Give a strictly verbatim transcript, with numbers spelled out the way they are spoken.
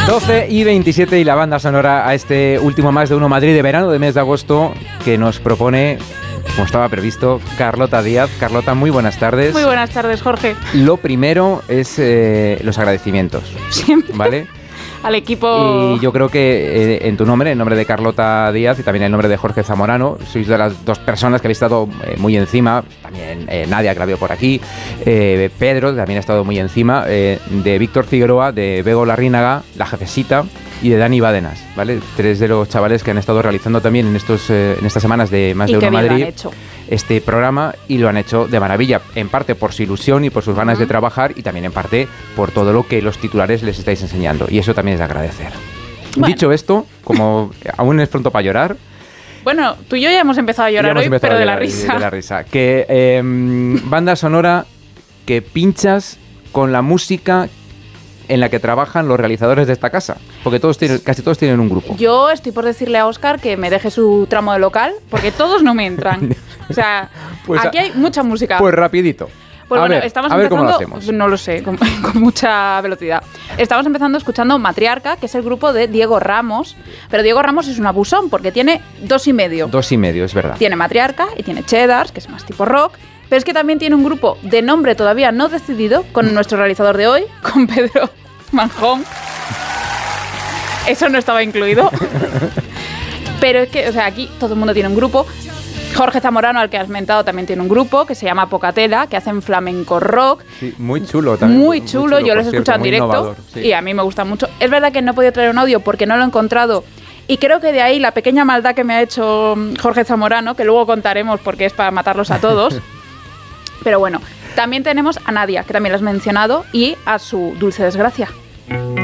doce y veintisiete y la banda sonora a este último Más de Uno Madrid de verano de mes de agosto que nos propone, como estaba previsto, Carlota Díaz. Carlota, muy buenas tardes. Muy buenas tardes, Jorge. Lo primero es eh, los agradecimientos. Siempre. ¿Vale? Al equipo. Y yo creo que eh, en tu nombre, en nombre de Carlota Díaz y también en nombre de Jorge Zamorano, sois de las dos personas que habéis estado eh, muy encima. También eh, Nadia, que la veo por aquí, eh, Pedro, también ha estado muy encima, eh, de Víctor Figueroa, de Bego Larrínaga, la jefecita, y de Dani Badenas, ¿vale? Tres de los chavales que han estado realizando también en estos eh, en estas semanas de Más de Uno Madrid este programa, y lo han hecho de maravilla, en parte por su ilusión y por sus ganas uh-huh. de trabajar, y también en parte por todo lo que los titulares les estáis enseñando, y eso también es de agradecer. Bueno. Dicho esto, como aún es pronto para llorar. Bueno, tú y yo ya hemos empezado a llorar hoy, pero de la risa. De la risa. Que eh, banda sonora que pinchas con la música en la que trabajan los realizadores de esta casa, porque todos tienen, casi todos tienen un grupo. Yo estoy por decirle a Óscar que me deje su tramo de local, porque todos no me entran. O sea, pues aquí a, hay mucha música. Pues rapidito. Pues a bueno, ver, estamos a ver empezando, cómo lo hacemos. No lo sé, con, con mucha velocidad. Estamos empezando escuchando Matriarca, que es el grupo de Diego Ramos, pero Diego Ramos es un abusón, porque tiene dos y medio. Dos y medio, es verdad. Tiene Matriarca y tiene Cheddars, que es más tipo rock, pero es que también tiene un grupo de nombre todavía no decidido, con nuestro realizador de hoy, con Pedro Manjón. Eso no estaba incluido. Pero es que, o sea, aquí todo el mundo tiene un grupo. Jorge Zamorano, al que has mentado, también tiene un grupo que se llama Pocatela, que hacen flamenco rock. Sí, muy chulo también. Muy, muy chulo, chulo yo los he escuchado en directo innovador, sí. Y a mí me gusta mucho. Es verdad que no he podido traer un audio porque no lo he encontrado. Y creo que de ahí la pequeña maldad que me ha hecho Jorge Zamorano, que luego contaremos porque es para matarlos a todos. Pero bueno, también tenemos a Nadia, que también lo has mencionado, y a su dulce desgracia.